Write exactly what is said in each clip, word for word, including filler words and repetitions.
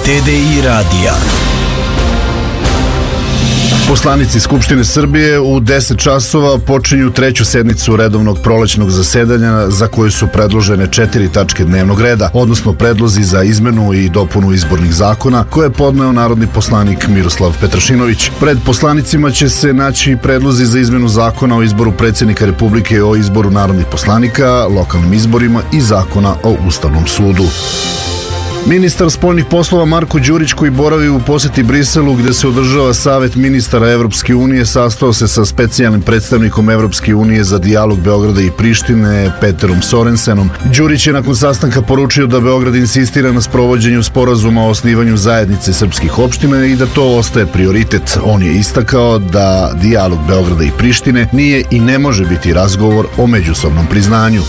T D I radija. Poslanici Skupštine Srbije u deset časova počinju treću sednicu redovnog prolećnog zasedanja za koju su predložene četiri tačke dnevnog reda, odnosno predlozi za izmenu i dopunu izbornih zakona koje je podneo narodni poslanik Miroslav Petrašinović. Pred poslanicima će se naći predlozi za izmenu zakona o izboru predsjednika Republike, o izboru narodnih poslanika, lokalnim izborima i zakona o Ustavnom sudu. Ministar spoljnih poslova Marko Đurić, koji boravi u posjeti Briselu gdje se održava Savet ministara Evropske unije, sastao se sa specijalnim predstavnikom Evropske unije za dijalog Beograda i Prištine Peterom Sorensenom. Đurić je nakon sastanka poručio da Beograd insistira na sprovođenju sporazuma o osnivanju zajednice srpskih opština i da to ostaje prioritet. On je istakao da dijalog Beograda i Prištine nije i ne može biti razgovor o međusobnom priznanju.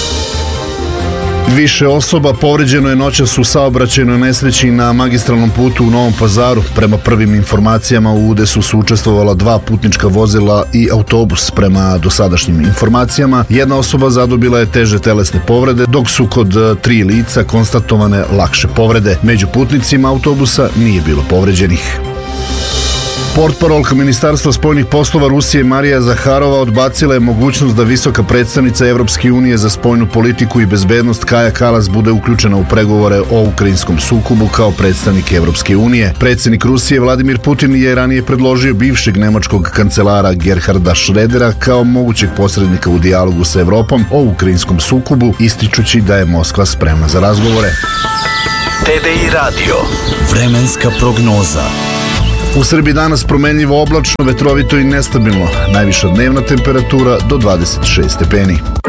Više osoba povređeno je noćas u saobraćajnoj nesreći na magistralnom putu u Novom Pazaru. Prema prvim informacijama u udesu su učestvovala dva putnička vozila i autobus. Prema dosadašnjim informacijama jedna osoba zadobila je teže telesne povrede, dok su kod tri lica konstatovane lakše povrede. Među putnicima autobusa nije bilo povređenih. Portparolka Ministarstva spoljnih poslova Rusije Marija Zaharova odbacila je mogućnost da visoka predstavnica Evropske unije za spoljnu politiku i bezbednost Kaja Kalas bude uključena u pregovore o ukrajinskom sukobu kao predstavnik Evropske unije. Predsjednik Rusije Vladimir Putin je ranije predložio bivšeg nemačkog kancelara Gerharda Schrödera kao mogućeg posrednika u dijalogu sa Evropom o ukrajinskom sukobu, ističući da je Moskva spremna za razgovore. T D I radio. Vremenska prognoza. U Srbiji danas promenljivo oblačno, vetrovito i nestabilno. Najviša dnevna temperatura do dvadeset šest stepeni.